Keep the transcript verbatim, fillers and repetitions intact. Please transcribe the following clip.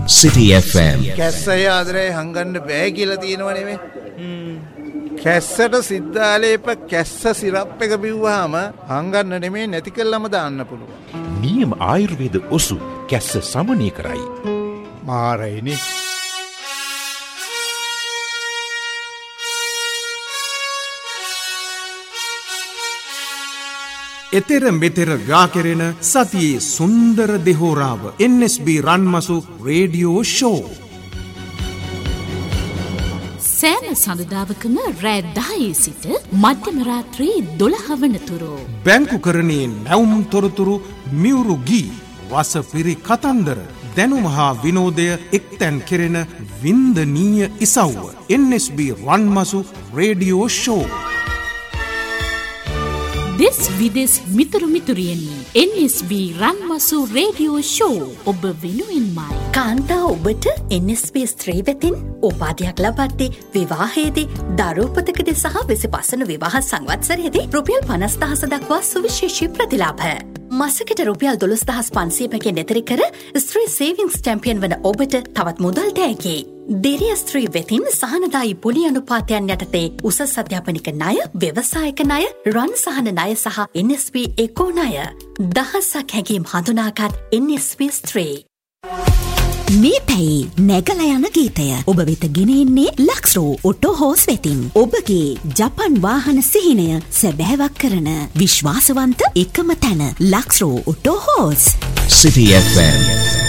City F M. කැස්සය ආදරේ හංගන්න බෑ කියලා තියෙනව නෙමෙයි. කැස්සට සිද්ධාලේප කැස්ස සිරප් එක බිව්වහම හංගන්න නෙමෙයි නැති කළාම දාන්න පුළුවන්. නියම ආයුර්වේද ඔසු කැස්ස සමනය කරයි. මාරයිනේ. එතෙර මෙතෙර ගා කෙරෙන සතියේ සුන්දර දෙහෝරාව එන් එස් බී රන්මසු රේඩියෝ ෂෝ. සෑම සඳුදාවකම රෑ දහයේ සිට මධ්‍යම රාත්‍රී දොළහ වනතුරු බැංකුකරණයේ නැවුම් තොරතුරු මියුරු ගී රසපිරි කතන්දර දැනුම හා විනෝදය එක්තැන් කෙරෙන වින්දනීය ඉසව්ව එන් එස් බී රන්මසු රේඩියෝ ෂෝ. දෙස් විදෙස් මිතුරු මිතුරියන් එන් එස් බී රන්මසු රේඩියෝ ෂෝ ඔබ වෙනුවෙන්මයි. කාන්තා ඔබට එන් එස් බී ස්ත්‍රී වෙතින් උපාධියක් ලබද්දී විවාහයේදී දරුපතකදී සහ වෙසපසන විවාහ සංවත්සරයේදී රුපියල් පනස් දහස දක්වා සුවිශේෂී ප්‍රතිලාභ. මාසෙකට රුපියල් දොළොස් දහස් පන්සියයකින් නෙතර කර ස්ත්‍රී සේවිංස් චැම්පියන් වන ඔබට තවත් මුදල් තෑගි. දිරිය ස්ත්‍රී වෙතින් සහනදායි පුලි අනුපාතයන් යටතේ උසස් අධ්‍යාපනික ණය, ව්‍යවසායක ණය, රන් සහන ණය සහ එන් එස් බී එකෝ ණය. දහසක් හැඟීම් හඳුනාගත් එන් එස් බී ස්ත්‍රී. මේ පැයි නැගල යන ගීතය ඔබ වෙත ගෙන එන්නේ ලක්ස්රෝ ඔටෝ හෝස් වෙතින්. ඔබගේ ජපන් වාහන සිහිනය සැබෑවක් කරන විශ්වාසවන්ත එකම තැන ලක්ස්රෝ auto hose. City F M.